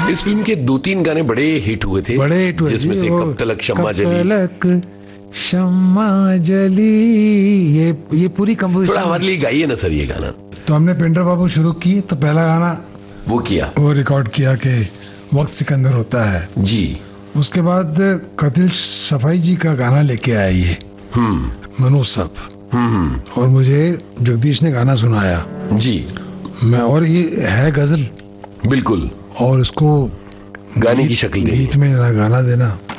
इस फिल्म के 2-3 गाने बड़े हिट हुए थे, जिसमें से कब तलक शम्मा जली, शम्मा जली, ये पूरी कंपोजिशन थोड़ा हमारे लिए गाइए ना सर ये गाना। तो हमने पेंटर बाबू शुरू की तो पहला गाना वो रिकॉर्ड किया कि वक्त सिकंदर होता है जी। उसके बाद कतिल सफाई जी का गाना लेके आया ये मनोज साहब, और मुझे जगदीश ने गाना सुनाया जी। मैं और ये है गजल बिल्कुल, और उसको गाने की शक्ल, गीत में गाना देना